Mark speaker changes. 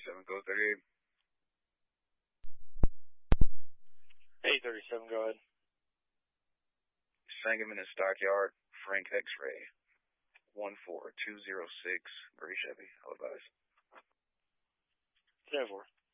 Speaker 1: 37, go 38.
Speaker 2: Hey, 37, go ahead.
Speaker 1: Sangamon and Stockyard, Frank X-Ray, 14206, Gray Chevy, I'll advise.
Speaker 2: 10-4.